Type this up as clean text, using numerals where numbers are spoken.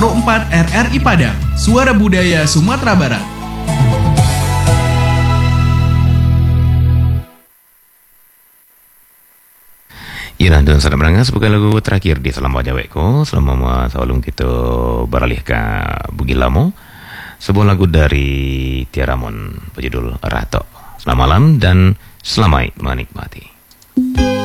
Pro 4 RRI Padang, Suara Budaya Sumatera Barat. Ira dan sedang mendengar sebagai lagu terakhir di Selama Jaweko selama sebelum kita beralih ke Bugilamo, sebuah lagu dari Tiaramon berjudul Rato. Selamat malam dan selamat menikmati.